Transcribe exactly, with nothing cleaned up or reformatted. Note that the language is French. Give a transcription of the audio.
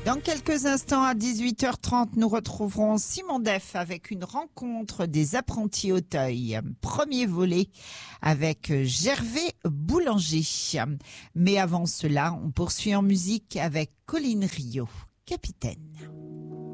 Dans quelques instants, à dix-huit heures trente, nous retrouverons Simon Def avec une rencontre des apprentis Auteuil. Premier volet avec Gervais Boulanger. Mais avant cela, on poursuit en musique avec Colline Rio, Capitaine.